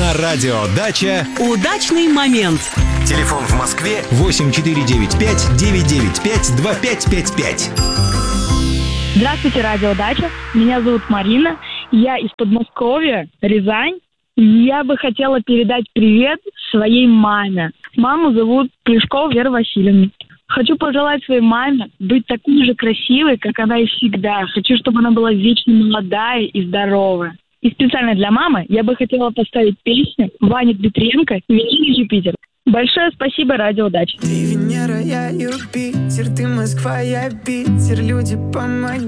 На радио «Дача» удачный момент. Телефон в Москве 8495-995-2555. Здравствуйте, радио «Дача». Меня зовут Марина. Я из Подмосковья, Рязань. Я бы хотела передать привет своей маме. Маму зовут Плешкова Вера Васильевна. Хочу пожелать своей маме быть такой же красивой, как она и всегда. Хочу, чтобы она была вечно молодая и здоровая. И специально для мамы я бы хотела поставить песню Вани Дмитренко «Венера, Юпитер». Большое спасибо, радио «Дача». Ты Венера, я Юпитер, ты Москва, я Питер, люди, помоги.